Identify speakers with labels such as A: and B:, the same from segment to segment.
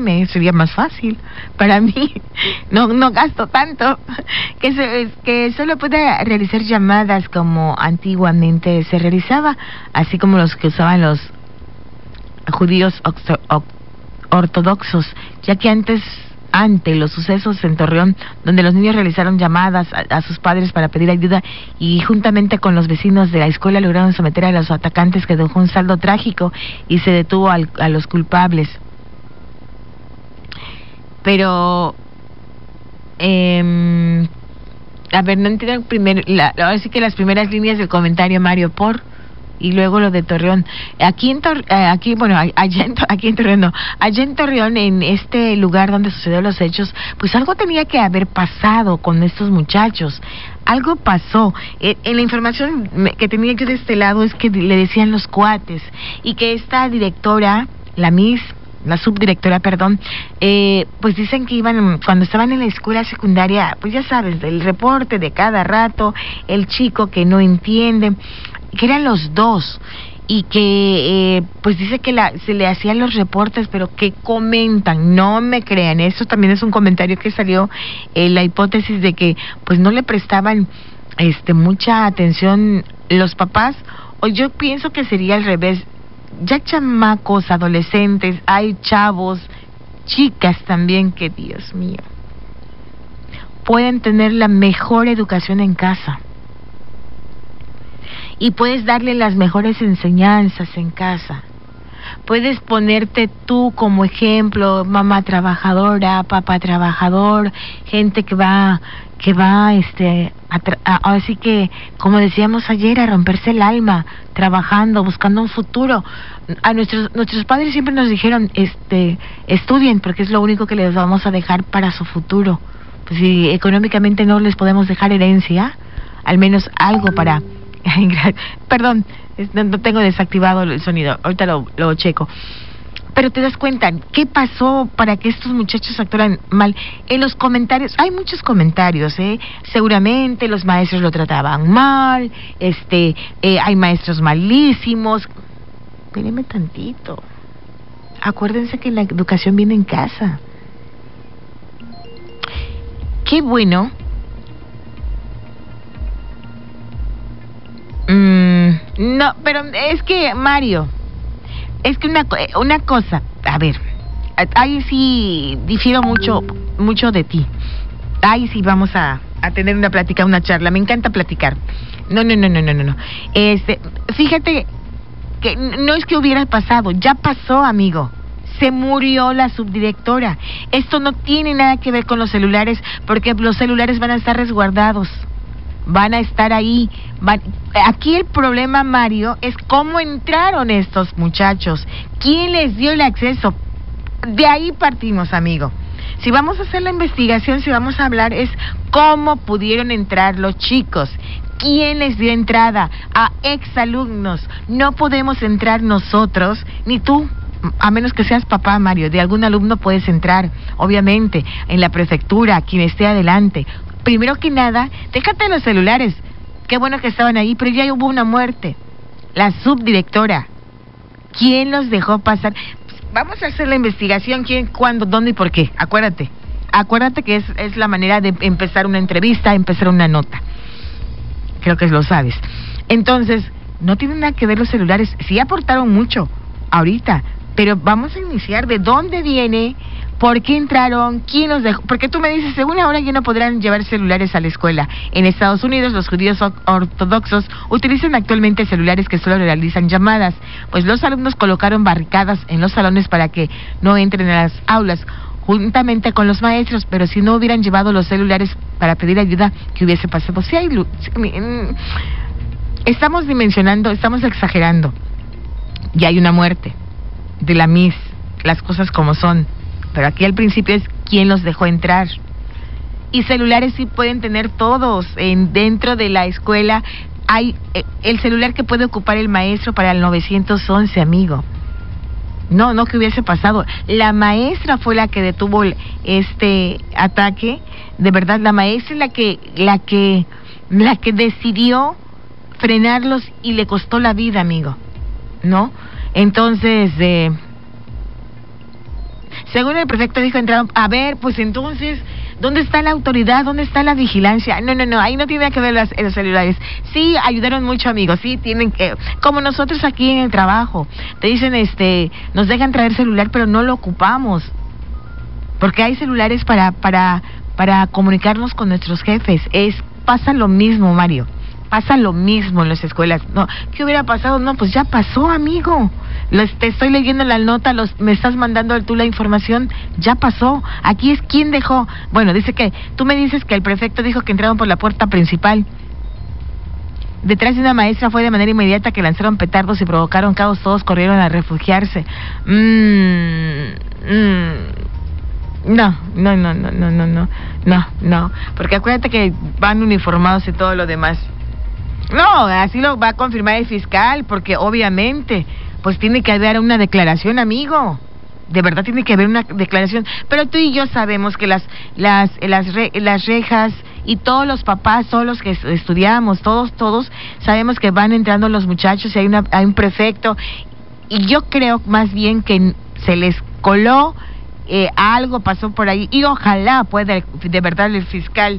A: llamarme, sería más fácil para mí. No gasto tanto. Que solo pueda realizar llamadas como antiguamente se realizaba, así como los que usaban los judíos ortodoxos, ya que ante los sucesos en Torreón, donde los niños realizaron llamadas a sus padres para pedir ayuda y juntamente con los vecinos de la escuela lograron someter a los atacantes, que dejó un saldo trágico y se detuvo a los culpables. Pero a ver, no entiendo ahora sí que las primeras líneas del comentario, Mario, y luego lo de Torreón. Allá en Torreón, en este lugar donde sucedieron los hechos, pues algo tenía que haber pasado con estos muchachos. Algo pasó. En la información que tenía yo de este lado es que le decían los cuates, y que esta directora, la subdirectora, pues dicen que iban, cuando estaban en la escuela secundaria, pues ya sabes, el reporte de cada rato, el chico que no entiende, que eran los dos, y que pues dice que se le hacían los reportes, pero que comentan, no me crean, eso también es un comentario que salió, la hipótesis de que pues no le prestaban mucha atención los papás, o yo pienso que sería al revés. Ya chamacos, adolescentes, hay chavos, chicas también, que Dios mío, pueden tener la mejor educación en casa y puedes darle las mejores enseñanzas en casa. Puedes ponerte tú como ejemplo, mamá trabajadora, papá trabajador, gente que va así que, como decíamos ayer, a romperse el alma, trabajando, buscando un futuro. A nuestros padres siempre nos dijeron, estudien, porque es lo único que les vamos a dejar para su futuro. Pues si económicamente no les podemos dejar herencia, al menos algo para... Perdón, no tengo desactivado el sonido, ahorita lo checo. Pero te das cuenta, ¿qué pasó para que estos muchachos actuaran mal? En los comentarios, hay muchos comentarios, seguramente los maestros lo trataban mal, hay maestros malísimos. Espérenme tantito. Acuérdense que la educación viene en casa. Qué bueno. No, pero es que, Mario, es que una cosa, a ver, ahí sí difiero mucho de ti. Ahí sí vamos a tener una plática, una charla. Me encanta platicar. No. Fíjate que no es que hubiera pasado, ya pasó, amigo. Se murió la subdirectora. Esto no tiene nada que ver con los celulares, porque los celulares van a estar resguardados. Van a estar ahí. Aquí el problema, Mario, es cómo entraron estos muchachos. ¿Quién les dio el acceso? De ahí partimos, amigo. Si vamos a hacer la investigación, si vamos a hablar, es cómo pudieron entrar los chicos. ¿Quién les dio entrada? A exalumnos. No podemos entrar nosotros, ni tú, a menos que seas papá, Mario. De algún alumno puedes entrar, obviamente, en la prefectura, quien esté adelante. Primero que nada, déjate los celulares. Qué bueno que estaban ahí, pero ya hubo una muerte. La subdirectora. ¿Quién los dejó pasar? Vamos a hacer la investigación, quién, cuándo, dónde y por qué. Acuérdate que es la manera de empezar una entrevista, empezar una nota. Creo que lo sabes. Entonces, no tienen nada que ver los celulares. Sí aportaron mucho ahorita, pero vamos a iniciar de dónde viene, por qué entraron, quién los dejó. Porque tú me dices, según ahora ya no podrán llevar celulares a la escuela. En Estados Unidos, los judíos ortodoxos utilizan actualmente celulares que solo realizan llamadas. Pues los alumnos colocaron barricadas en los salones para que no entren a las aulas, juntamente con los maestros, pero si no hubieran llevado los celulares para pedir ayuda, ¿qué hubiese pasado? Si hay estamos dimensionando, estamos exagerando. Y hay una muerte de la Miss, las cosas como son. Pero aquí al principio es quién los dejó entrar. Y celulares sí pueden tener todos. Dentro de la escuela hay el celular que puede ocupar el maestro para el 911, amigo. No que hubiese pasado. La maestra fue la que detuvo este ataque. De verdad, la maestra es la que decidió frenarlos y le costó la vida, amigo. ¿No? Entonces, Según el prefecto dijo, entraron, a ver, pues entonces, ¿dónde está la autoridad? ¿Dónde está la vigilancia? No, ahí no tiene que ver los celulares. Sí, ayudaron mucho, amigos, sí, tienen que, como nosotros aquí en el trabajo, te dicen, nos dejan traer celular, pero no lo ocupamos, porque hay celulares para comunicarnos con nuestros jefes. Pasa lo mismo, Mario. Pasa lo mismo en las escuelas. No, ¿qué hubiera pasado? No, pues ya pasó, amigo. Te estoy leyendo la nota, me estás mandando tú la información, ya pasó. Aquí es quien dejó. Bueno, dice que tú me dices que el prefecto dijo que entraron por la puerta principal. Detrás de una maestra fue de manera inmediata que lanzaron petardos y provocaron caos. Todos corrieron a refugiarse. No, porque acuérdate que van uniformados y todo lo demás. No, así lo va a confirmar el fiscal, porque obviamente, pues tiene que haber una declaración, amigo. De verdad tiene que haber una declaración. Pero tú y yo sabemos que las rejas y todos los papás, todos los que estudiamos, todos sabemos que van entrando los muchachos y hay un prefecto. Y yo creo más bien que se les coló. Algo pasó por ahí y ojalá pueda de verdad el fiscal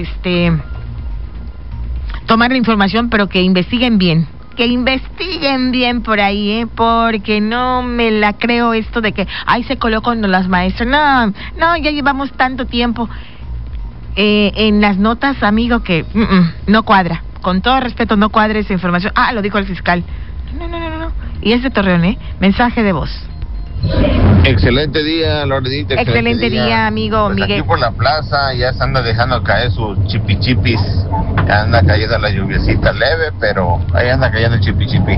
A: tomar la información, pero que investiguen bien por ahí, porque no me la creo esto de que se coló con las maestras. No, ya llevamos tanto tiempo en las notas, amigo, que no cuadra, con todo respeto, no cuadra esa información. Lo dijo el fiscal. No. Y es de Torreón, mensaje de voz.
B: Excelente día, Loredita.
A: Excelente día, amigo
B: pues
A: Miguel.
B: Aquí por la plaza ya se anda dejando caer sus chipichipis. Ya anda cayendo la lluviecita leve, pero ahí anda cayendo el chipichipi.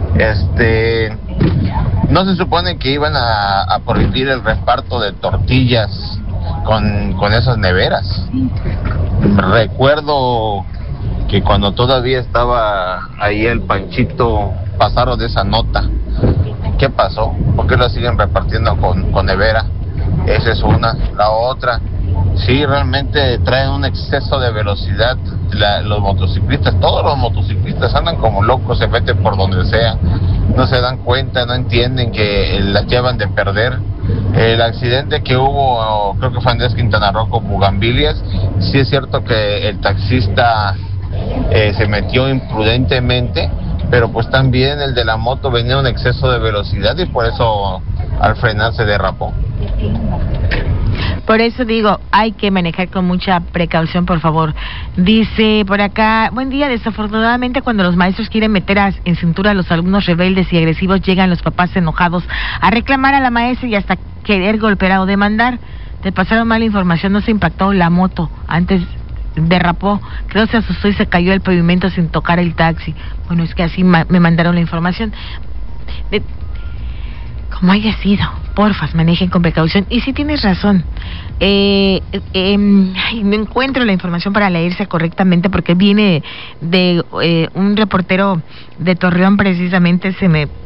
B: No se supone que iban a prohibir el reparto de tortillas con esas neveras. Recuerdo que cuando todavía estaba ahí el Panchito pasaron de esa nota. ¿Qué pasó? ¿Por qué lo siguen repartiendo con nevera? Esa es una. La otra, sí, realmente traen un exceso de velocidad los motociclistas. Todos los motociclistas andan como locos, se meten por donde sea. No se dan cuenta, no entienden que las llevan de perder. El accidente que hubo, creo que fue Andrés Quintana Roo con Bugambilias, sí es cierto que el taxista se metió imprudentemente, pero pues también el de la moto venía un exceso de velocidad y por eso al frenar se derrapó.
A: Por eso digo, hay que manejar con mucha precaución, por favor. Dice por acá, buen día, desafortunadamente cuando los maestros quieren meter en cintura a los alumnos rebeldes y agresivos, llegan los papás enojados a reclamar a la maestra y hasta querer golpear o demandar. Te pasaron mala información, no se impactó la moto, antes derrapó, creo se asustó y se cayó al pavimento sin tocar el taxi. Bueno, es que así me mandaron la información. Como haya sido, porfas, manejen con precaución. Y sí tienes razón, no encuentro la información para leerse correctamente porque viene de un reportero de Torreón precisamente,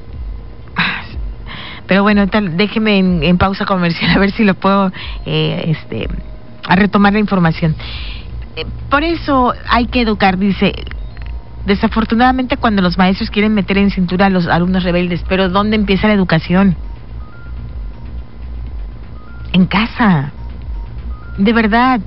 A: pero bueno, déjeme en pausa comercial a ver si lo puedo a retomar la información. Por eso hay que educar, dice. Desafortunadamente cuando los maestros quieren meter en cintura a los alumnos rebeldes, pero ¿dónde empieza la educación? En casa. De verdad.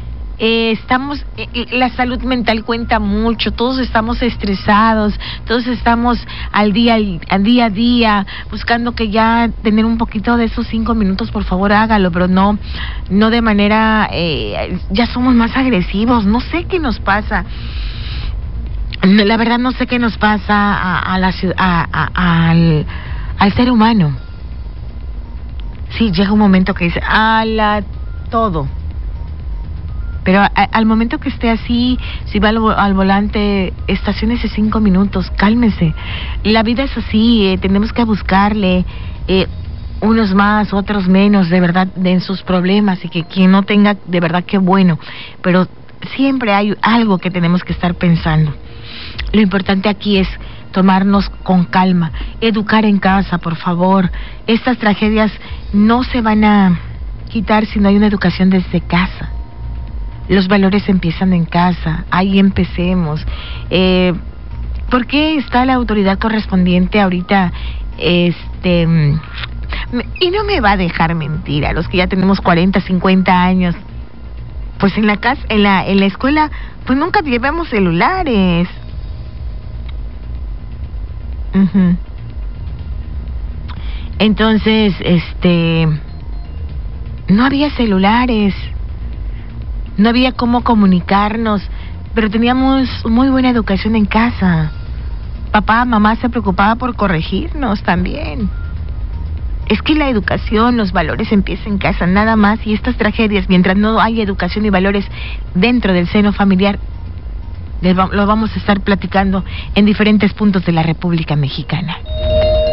A: La salud mental cuenta mucho, todos estamos estresados, todos estamos al día a día, buscando que ya tener un poquito de esos 5 minutos, por favor hágalo, pero no de manera, ya somos más agresivos, no sé qué nos pasa, la verdad no sé qué nos pasa al ser humano. Sí, llega un momento que dice, todo. Pero al momento que esté así, si va al volante, estaciónese 5 minutos, cálmese. La vida es así, tenemos que buscarle, unos más, otros menos, de verdad, en sus problemas, y que quien no tenga, de verdad, qué bueno. Pero siempre hay algo que tenemos que estar pensando. Lo importante aquí es tomarnos con calma, educar en casa, por favor. Estas tragedias no se van a quitar si no hay una educación desde casa. Los valores empiezan en casa, ahí empecemos. ¿Por qué está la autoridad correspondiente ahorita Y no me va a dejar mentir a los que ya tenemos 40, 50 años. Pues en la casa, en la escuela, pues nunca llevamos celulares. Uh-huh. Entonces, no había celulares, no había cómo comunicarnos, pero teníamos muy buena educación en casa. Papá, mamá se preocupaba por corregirnos también. Es que la educación, los valores empiezan en casa, nada más, y estas tragedias, mientras no hay educación y valores dentro del seno familiar, lo vamos a estar platicando en diferentes puntos de la República Mexicana.